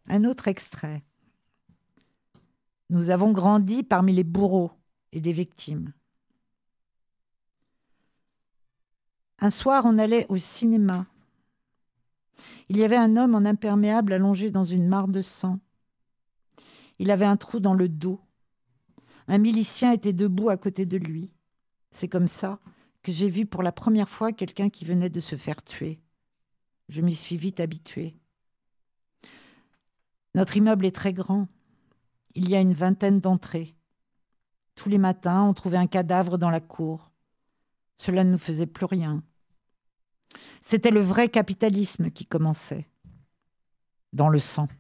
Un autre extrait. Nous avons grandi parmi les bourreaux et des victimes. Un soir, on allait au cinéma. Il y avait un homme en imperméable allongé dans une mare de sang. Il avait un trou dans le dos. Un milicien était debout à côté de lui. C'est comme ça que j'ai vu pour la première fois quelqu'un qui venait de se faire tuer. Je m'y suis vite habituée. Notre immeuble est très grand. Il y a une vingtaine d'entrées. Tous les matins, on trouvait un cadavre dans la cour. Cela ne nous faisait plus rien. C'était le vrai capitalisme qui commençait. Dans le sang.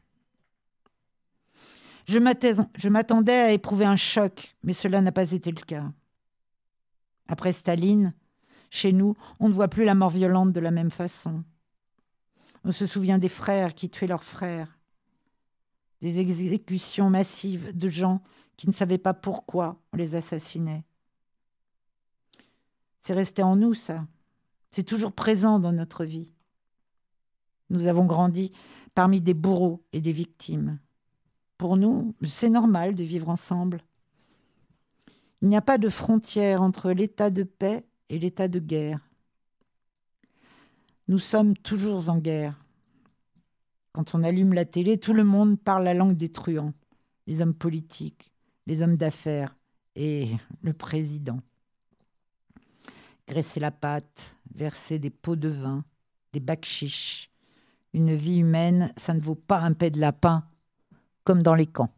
Je m'attendais à éprouver un choc, mais cela n'a pas été le cas. Après Staline, chez nous, on ne voit plus la mort violente de la même façon. On se souvient des frères qui tuaient leurs frères, des exécutions massives de gens qui ne savaient pas pourquoi on les assassinait. C'est resté en nous, ça. C'est toujours présent dans notre vie. Nous avons grandi parmi des bourreaux et des victimes. Pour nous, c'est normal de vivre ensemble. Il n'y a pas de frontière entre l'état de paix et l'état de guerre. Nous sommes toujours en guerre. Quand on allume la télé, tout le monde parle la langue des truands, les hommes politiques, les hommes d'affaires et le président. Graisser la pâte, verser des pots de vin, des bakchiches. Une vie humaine, ça ne vaut pas un paix de lapin, comme dans les camps.